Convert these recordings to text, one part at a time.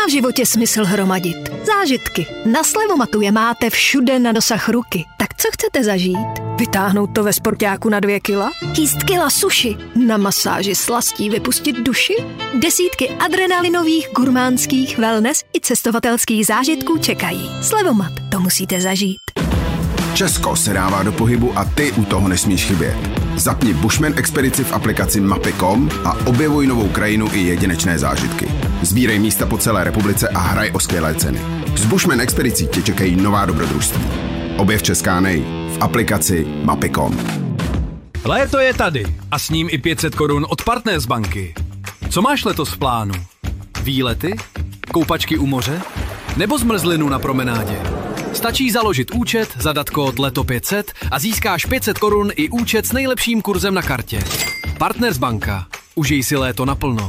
v životě smysl hromadit. Zážitky. Na Slevomatu je máte všude na dosah ruky. Tak co chcete zažít? Vytáhnout to ve sportáku na 2 kila? Jíst kila suši? Na masáži slastí vypustit duši? Desítky adrenalinových, gurmánských, wellness i cestovatelských zážitků čekají. Slevomat, to musíte zažít. Česko se dává do pohybu a ty u toho nesmíš chybět. Zapni Bushman expedici v aplikaci Mapy.com a objevuj novou krajinu i jedinečné zážitky. Sbírej místa po celé republice a hraj o skvělé ceny. S Bushman expedicí tě čekají nová dobrodružství. Objev Česká v aplikaci Mapy.com. Léto je tady a s ním i 500 korun od Partners banky. Co máš letos v plánu? Výlety? Koupačky u moře? Nebo zmrzlinu na promenádě? Stačí založit účet, zadat kód LETO500 a získáš 500 korun i účet s nejlepším kurzem na kartě. Partners banka. Užij si léto naplno.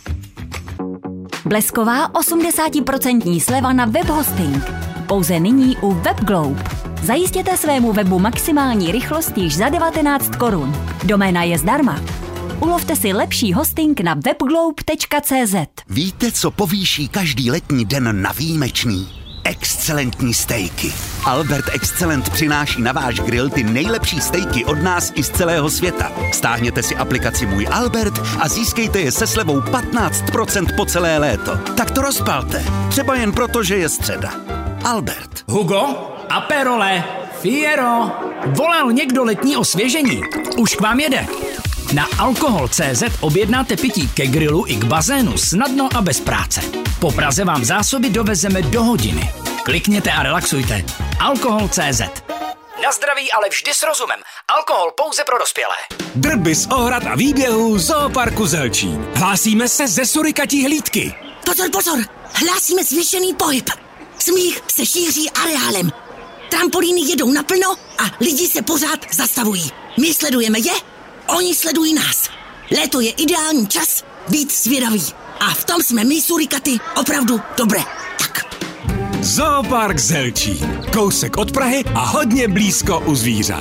Blesková 80% sleva na webhosting. Pouze nyní u WebGlobe. Zajistěte svému webu maximální rychlost již za 19 korun. Doména je zdarma. Ulovte si lepší hosting na webglobe.cz. Víte, co povýší každý letní den na výjimečný? Excelentní stejky. Albert Excellent přináší na váš grill ty nejlepší stejky od nás i z celého světa. Stáhněte si aplikaci Můj Albert a získejte je se slevou 15% po celé léto. Tak to rozpalte. Třeba jen proto, že je středa. Albert. Hugo? Aperole? Fiero? Volal někdo letní osvěžení? Už k vám jede. Na alkohol.cz objednáte pití ke grilu i k bazénu snadno a bez práce. Po Praze vám zásoby dovezeme do hodiny. Klikněte a relaxujte. Alkohol.cz. Na zdraví, ale vždy s rozumem. Alkohol pouze pro dospělé. Drby z ohrad a výběhů Zooparku Zelčín. Hlásíme se ze surikatí hlídky. Pozor, pozor! Hlásíme zvýšený pohyb. Smích se šíří areálem. Trampolíny jedou naplno a lidi se pořád zastavují. My sledujeme je, oni sledují nás. Léto je ideální čas být zvědavý. A v tom jsme my, surikaty, opravdu dobré. Tak. Zoopark Zelčín. Kousek od Prahy a hodně blízko u zvířat.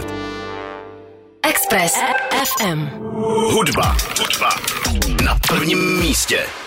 Express FM. Hudba na prvním místě.